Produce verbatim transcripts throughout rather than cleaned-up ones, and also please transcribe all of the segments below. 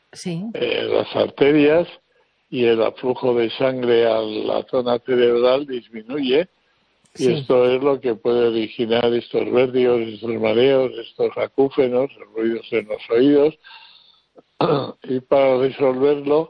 Sí. eh, las arterias y el aflujo de sangre a la zona cerebral disminuye. Y Sí. esto es lo que puede originar estos vértigos, estos mareos, estos acúfenos, ruidos en los oídos. Y para resolverlo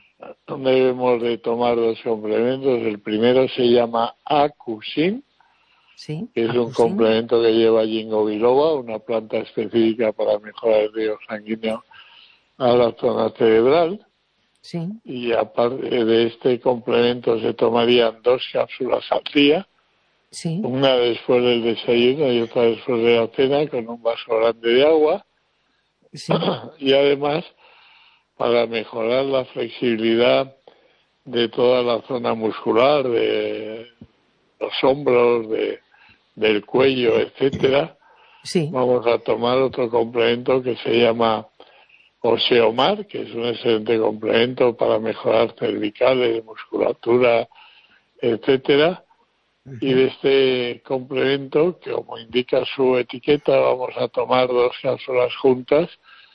debemos de tomar dos complementos. El primero se llama Acusin, Sí. que es un Acusin. complemento que lleva ginkgo biloba, una planta específica para mejorar el riego sanguíneo a la zona cerebral. Sí. Y aparte de este complemento se tomarían dos cápsulas al día. Sí. Una después del desayuno y otra después de la cena con un vaso grande de agua. Sí. Y además, para mejorar la flexibilidad de toda la zona muscular, de los hombros, de, del cuello, etcétera, Sí. vamos a tomar otro complemento que se llama Osteomar, que es un excelente complemento para mejorar cervicales, musculatura, etcétera. Y de este complemento, que como indica su etiqueta, vamos a tomar dos cápsulas juntas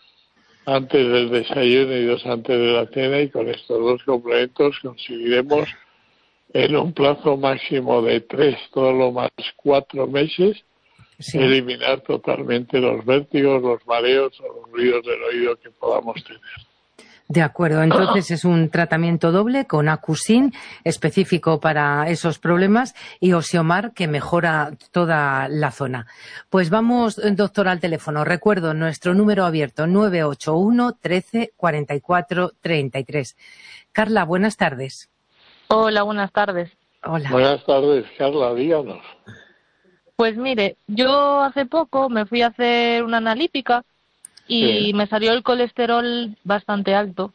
antes del desayuno y dos antes de la cena, y con estos dos complementos conseguiremos en un plazo máximo de tres, todo lo más cuatro meses, Sí. eliminar totalmente los vértigos, los mareos o los ruidos del oído que podamos tener. De acuerdo, entonces es un tratamiento doble con Acusin, específico para esos problemas, y Osteomar, que mejora toda la zona. Pues vamos, doctor, al teléfono. Recuerdo nuestro número abierto, nueve ocho uno, trece, cuarenta y cuatro, treinta y tres. Carla, buenas tardes. Hola, buenas tardes. Hola. Buenas tardes, Carla, díganos. Pues mire, yo hace poco me fui a hacer una analítica y Sí. me salió el colesterol bastante alto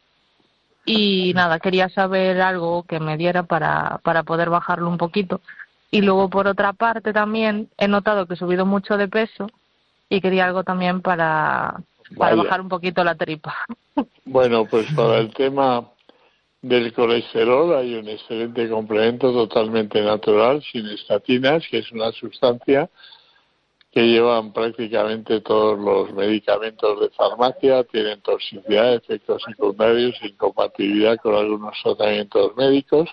y nada, quería saber algo que me diera para, para poder bajarlo un poquito. Y luego, por otra parte, también he notado que he subido mucho de peso y quería algo también para, para Vaya. bajar un poquito la tripa. Bueno, pues para el tema del colesterol hay un excelente complemento totalmente natural, sin estatinas, que es una sustancia que llevan prácticamente todos los medicamentos de farmacia, tienen toxicidad, efectos secundarios, incompatibilidad con algunos tratamientos médicos,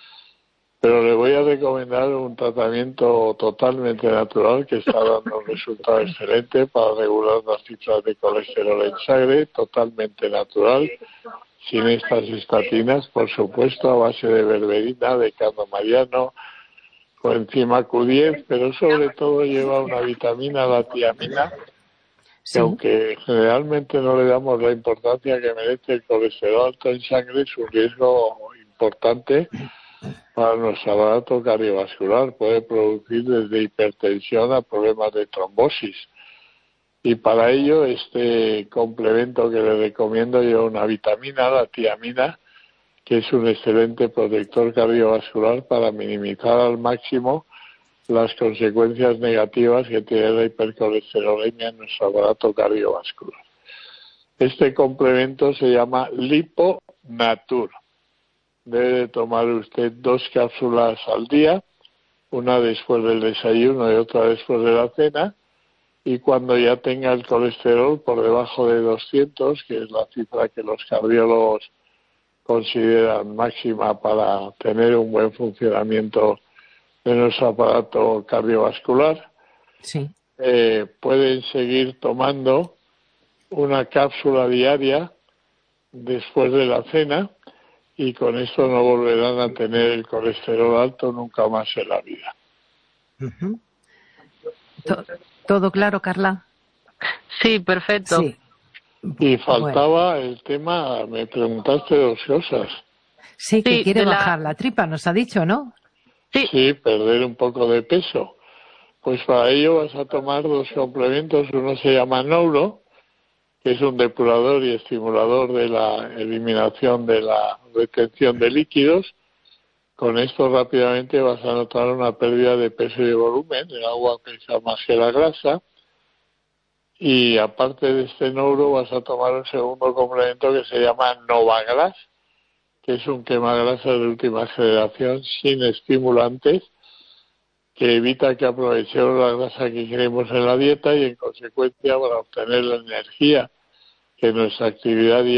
pero le voy a recomendar un tratamiento totalmente natural que está dando un resultado excelente para regular las cifras de colesterol en sangre, totalmente natural, sin estas estatinas, por supuesto, a base de berberina, de cardo mariano, coenzima Q diez, pero sobre todo lleva una vitamina, la tiamina, que Sí. aunque generalmente no le damos la importancia que merece el colesterol alto en sangre, es un riesgo importante para nuestro aparato cardiovascular. Puede producir desde hipertensión a problemas de trombosis. Y para ello, este complemento que le recomiendo lleva una vitamina, la tiamina, que es un excelente protector cardiovascular para minimizar al máximo las consecuencias negativas que tiene la hipercolesterolemia en nuestro aparato cardiovascular. Este complemento se llama Liponatur. Debe de tomar usted dos cápsulas al día, una después del desayuno y otra después de la cena, y cuando ya tenga el colesterol por debajo de doscientos, que es la cifra que los cardiólogos consideran máxima para tener un buen funcionamiento de nuestro aparato cardiovascular, Sí. eh, pueden seguir tomando una cápsula diaria después de la cena, y con esto no volverán a tener el colesterol alto nunca más en la vida. Uh-huh. To- ¿Todo claro, Carla? Sí, perfecto. Sí. Y Bueno. faltaba el tema, me preguntaste dos cosas. Sí, que Sí, quiere de la... bajar la tripa, nos ha dicho, ¿no? Sí, Sí, perder un poco de peso. Pues para ello vas a tomar dos complementos. Uno se llama Neuro, que es un depurador y estimulador de la eliminación de la retención de líquidos. Con esto rápidamente vas a notar una pérdida de peso y de volumen, el agua pesa más que la grasa. Y aparte de este Neuro vas a tomar un segundo complemento que se llama Novagras, que es un quemagrasas de última generación sin estimulantes, que evita que aprovechemos la grasa que queremos en la dieta y en consecuencia para obtener la energía que nuestra actividad diaria